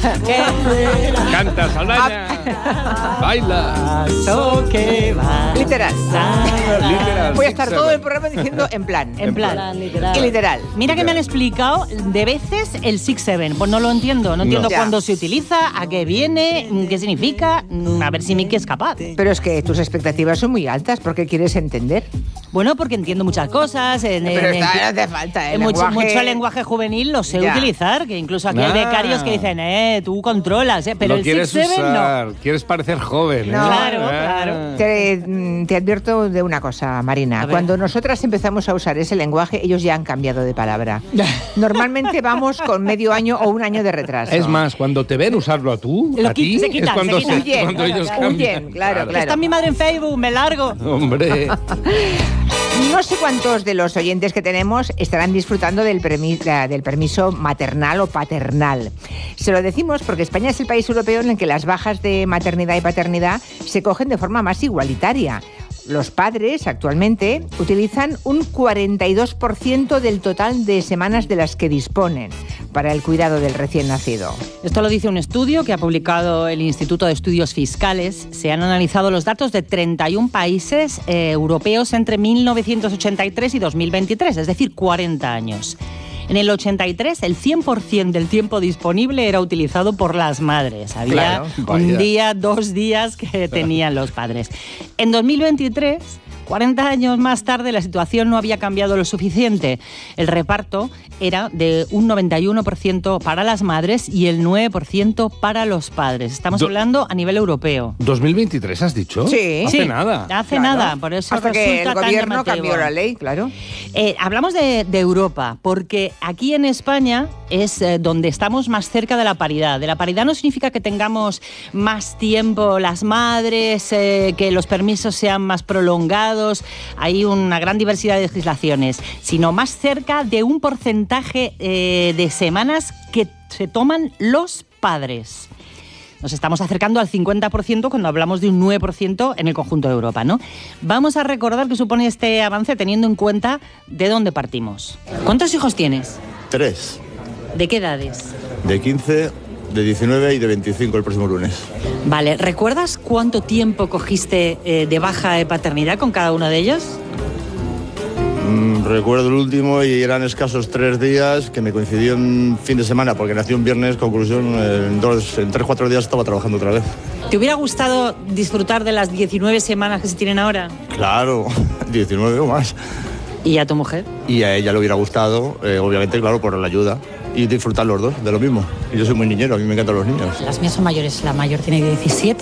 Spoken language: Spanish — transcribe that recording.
Canta, Saldaña. Baila. Literal. Literal. Voy a estar todo el programa diciendo en plan. En plan. Y literal. Mira que me han explicado de veces el 6-7. Pues no lo entiendo. No entiendo cuándo se utiliza, a qué viene, qué significa. A ver si Miki es capaz. Pero es que tus expectativas son muy altas. ¿Por qué quieres entender? Bueno, porque entiendo muchas cosas. Pero no te falta el mucho lenguaje. lenguaje juvenil lo sé utilizar. Que incluso aquí hay becarios que dicen, tú controlas, pero lo el quieres 6-7 usar. no. Quieres parecer joven. No, claro. Te advierto de una cosa, Marina. Cuando nosotras empezamos a usar ese lenguaje, ellos ya han cambiado de palabra. Normalmente vamos con medio año o un año de retraso. Es más, cuando te ven usarlo a ti, se quitan, es cuando, se quitan. cuando ellos cambian. Claro. Está mi madre en Facebook, me largo. Hombre. No sé cuántos de los oyentes que tenemos estarán disfrutando del permiso maternal o paternal. Se lo decimos porque España es el país europeo en el que las bajas de maternidad y paternidad se cogen de forma más igualitaria. Los padres actualmente utilizan un 42% del total de semanas de las que disponen para el cuidado del recién nacido. Esto lo dice un estudio que ha publicado el Instituto de Estudios Fiscales. Se han analizado los datos de 31 países europeos entre 1983 y 2023, es decir, 40 años. En el 83, el 100% del tiempo disponible era utilizado por las madres. Había un día, 2 días que tenían los padres. En 2023, 40 años más tarde, la situación no había cambiado lo suficiente. El reparto era de un 91% para las madres y el 9% para los padres. Estamos hablando a nivel europeo. ¿2023 has dicho? Sí. Hace nada. Hace nada, por eso hasta que el gobierno llamativo. cambió la ley, claro. Hablamos de Europa, porque aquí en España es donde estamos más cerca de la paridad. De la paridad no significa que tengamos más tiempo las madres, que los permisos sean más prolongados, hay una gran diversidad de legislaciones, sino más cerca de un porcentaje de semanas que se toman los padres. Nos estamos acercando al 50% cuando hablamos de un 9% en el conjunto de Europa, ¿no? Vamos a recordar qué supone este avance teniendo en cuenta de dónde partimos. ¿Cuántos hijos tienes? 3. ¿De qué edades? De 15, de 19 y de 25 el próximo lunes. Vale, ¿recuerdas cuánto tiempo cogiste de baja de paternidad con cada uno de ellos? Recuerdo el último y eran escasos 3 días, que me coincidió en fin de semana, porque nació un viernes, conclusión, en 3-4 días estaba trabajando otra vez. ¿Te hubiera gustado disfrutar de las 19 semanas que se tienen ahora? Claro, 19 o más. ¿Y a tu mujer? Y a ella le hubiera gustado, obviamente, claro, por la ayuda. Y disfrutar los dos de lo mismo. Y yo soy muy niñero, a mí me encantan los niños. Las mías son mayores, la mayor tiene 17